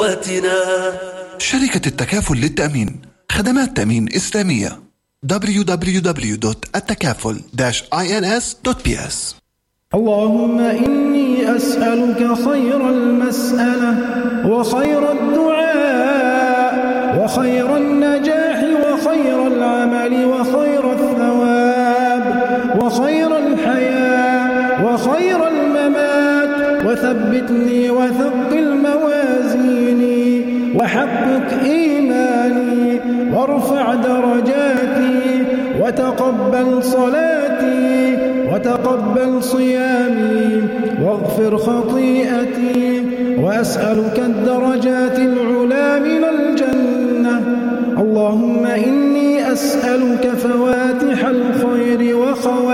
شركة التكافل للتأمين، خدمات تأمين إسلامية. www.التكافل-ins.ps. اللهم إني أسألك خير المسألة وخير الدعاء وخير النجاح وخير العمل وخير الثواب وخير الحياة وخير الممات، وثبتني وثقل موازيني وحقق إيماني وارفع درجاتي وتقبل صلاتي وتقبل صيامي واغفر خطيئتي، وأسألك الدرجات العلى من الجنة. اللهم إني أسألك فواتح الخير